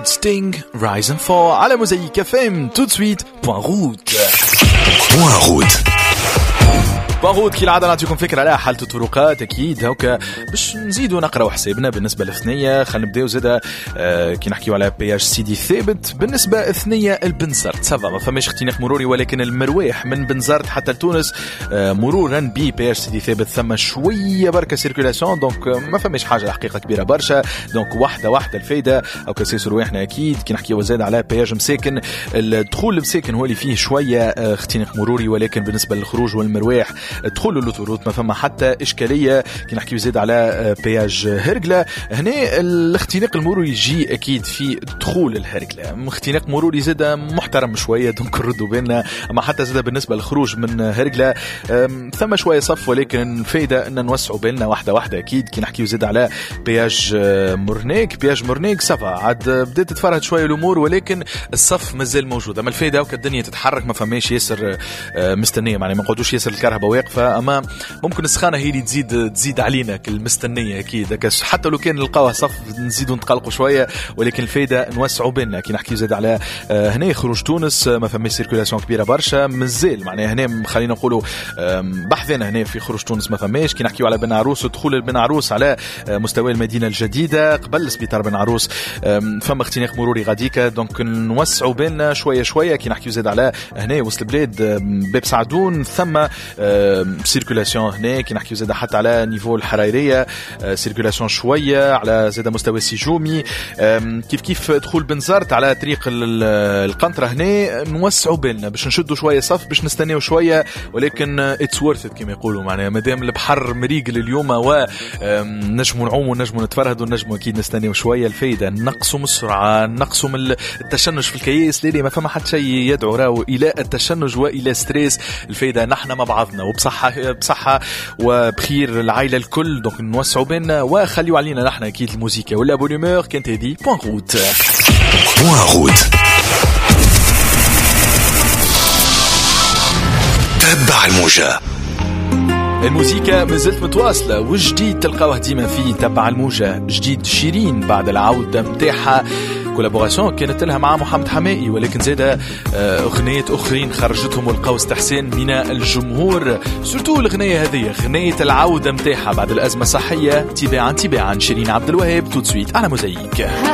Sting, Rise and Fall على موزايك FM. Tout de suite, Point Route. Point Route. باغود كي العاده نعطيكم فكره على حاله الطرقات اكيد هكا باش نزيدوا نقراو حسابنا بالنسبه للثنيه. خلينا نبداو زاده كي نحكيو على بي اش سيدي ثابت. بالنسبه الثنيه البنزرت سافا ما فماش اختناق مروري، ولكن المرواح من بنزرت حتى لتونس مرورا بي اش سيدي ثابت ثم شويه بركه سيركولاسيون، دونك ما فماش حاجه الحقيقه كبيره برشا. دونك واحده الفايده او كاسيس رواحنا اكيد كي نحكيو زاده على بي اش مساكن. الدخول المساكن هو اللي فيه شويه اختناق مروري، ولكن بالنسبه للخروج والمرواح دخول اللوتوروت ما فما حتى إشكالية. كي نحكيو زيد على بياج هرقلة هنا الاختناق المروري يجي أكيد في دخول الهرقلة، اختناق مروري زيد محترم شوية دونك نردوا بالنا. أما حتى زيد بالنسبة للخروج من هرقلة ثم شوية صف، ولكن فايدة أن نوسعوا بالنا واحدة أكيد. كي نحكيو زيد على بياج مورنيك سافا عاد بدأت تتفرهد شوية الأمور، ولكن الصف مازال موجود. أما الفايدة وك الدنيا تتحرك ما فماش ياسر مستنية، يعني ما نقعدوش ياسر الكهرباء واقفة. اما ممكن السخانه هي اللي تزيد علينا المستنيه اكيد، حتى لو كان نلقاوها صف نزيدوا نتقلقوا شويه، ولكن الفايده نوسعوا بالنا. كي نحكي زاد على هنا خروج تونس ما فماش سيركولاسيون كبيره برشا مازال، معناها هنا خلينا نقولوا بحثنا هنا في خروج تونس ما فماش. كي نحكيو على بن عروس ودخول بن عروس على مستوى المدينه الجديده قبل سبيطار بن عروس فما اختناق مروري غاديكا، دونك نوسعوا بالنا شويه. كي نحكيو زاد على هنا وسط البلاد باب سعدون ثم سيركولاسيون هنا. كي نحكيو زاده حتى على نيفو الحرايريه سيركولاسيون شويه على زاده مستوى سيجومي. كيف دخول بنزرت على طريق القنطره هنا نوسعوا بالنا باش نشدوا شويه صف باش نستناو شويه، ولكن اتس وورث كما يقولوا، معناها مادام البحر مريقل اليوم ونجموا نعوموا نجموا نتفرهدوا نجموا اكيد نستناو شويه. الفايده نقصوا من السرعه نقصوا من التشنج في الكياس، ليه ما فما حتى شيء يدعو راهو الى التشنج والى ستريس. الفايده نحن مع بعضنا وبصحة وبخير العائلة الكل، دونك نوسعوا بيننا وخليوا علينا نحن أكيد الموسيقى ولا بونيمور. كانت هذه بوان روت. تبع الموجة. الموسيقى مازلت متواصلة وجديد تلقاوه ديما في تبع الموجة. جديد شيرين بعد العودة متاعها كولابوراسيون كانت لها مع محمد حمائي، ولكن زادة أغنية أخرين خرجتهم ولقاو استحسان من الجمهور، سورتو الأغنية هذه أغنية العودة متاعها بعد الأزمة الصحية. تباعا شيرين عبد الوهاب. تو سويت على موزايك.